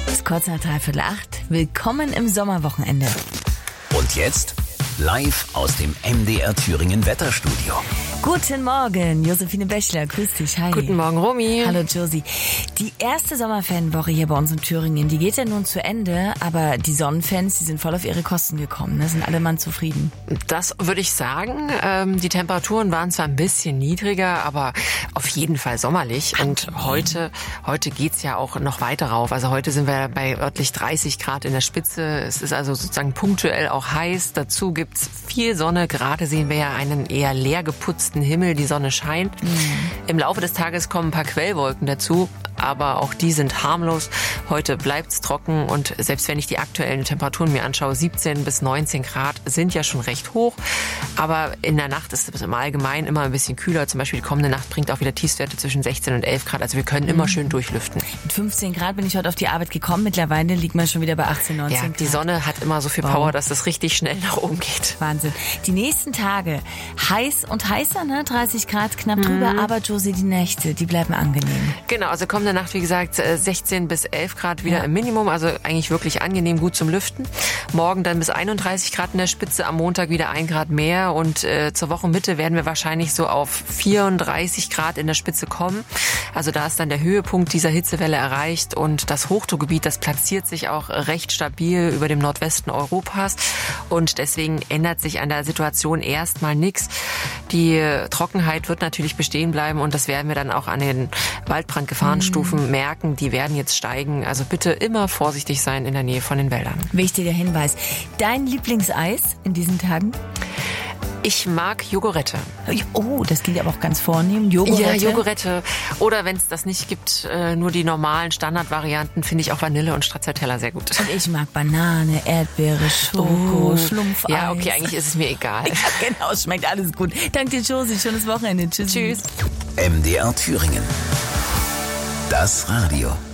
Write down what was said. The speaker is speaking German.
Es ist kurz nach 7:45. Willkommen im Sommerwochenende. Und jetzt live aus dem MDR Thüringen Wetterstudio. Guten Morgen, Josephine Bächler, grüß dich, hi. Guten Morgen, Romy. Hallo, Josie. Die erste Sommerfanwoche hier bei uns in Thüringen, die geht ja nun zu Ende, aber die Sonnenfans, die sind voll auf ihre Kosten gekommen, ne? Sind alle Mann zufrieden. Das würde ich sagen. Die Temperaturen waren zwar ein bisschen niedriger, aber auf jeden Fall sommerlich. Und heute geht's ja auch noch weiter rauf. Also heute sind wir bei örtlich 30 Grad in der Spitze. Es ist also sozusagen punktuell auch heiß. Dazu gibt's viel Sonne. Gerade sehen wir ja einen eher leer geputzten Himmel. Die Sonne scheint. Im Laufe des Tages kommen ein paar Quellwolken dazu. Aber auch die sind harmlos. Heute bleibt's trocken und selbst wenn ich die aktuellen Temperaturen mir anschaue, 17 bis 19 Grad sind ja schon recht hoch. Aber in der Nacht ist es im Allgemeinen immer ein bisschen kühler. Zum Beispiel die kommende Nacht bringt auch wieder Tiefstwerte zwischen 16 und 11 Grad. Also wir können immer schön durchlüften. Mit 15 Grad bin ich heute auf die Arbeit gekommen. Mittlerweile liegt man schon wieder bei 18, 19 Ja, Grad. die Sonne hat immer so viel Power, dass es richtig schnell nach oben geht. Wahnsinn. Die nächsten Tage heiß und heißer, ne? 30 Grad knapp drüber. Aber Josie, die Nächte, die bleiben angenehm. Genau, also kommende Nacht, wie gesagt, 16 bis 11 Grad wieder im Minimum, also eigentlich wirklich angenehm, gut zum Lüften. Morgen dann bis 31 Grad in der Spitze, am Montag wieder 1 Grad mehr und zur Wochenmitte werden wir wahrscheinlich so auf 34 Grad in der Spitze kommen. Also da ist dann der Höhepunkt dieser Hitzewelle erreicht und das Hochdruckgebiet, das platziert sich auch recht stabil über dem Nordwesten Europas und deswegen ändert sich an der Situation erstmal nichts. Die Trockenheit wird natürlich bestehen bleiben und das werden wir dann auch an den Waldbrandgefahrenstufen merken. Die werden jetzt steigen. Also bitte immer vorsichtig sein in der Nähe von den Wäldern. Wichtiger Hinweis. Dein Lieblingseis in diesen Tagen? Ich mag Jogurette. Oh, das klingt aber auch ganz vornehm. Jogurette? Ja, Jogurette. Oder wenn es das nicht gibt, nur die normalen Standardvarianten, finde ich auch Vanille und Stracciatella sehr gut. Und ich mag Banane, Erdbeere, Schoko, Schlumpfeis. Ja, okay, eigentlich ist es mir egal. Ja, genau, schmeckt alles gut. Danke dir, Josie. Schönes Wochenende. Tschüss. Tschüss. MDR Thüringen. Das Radio.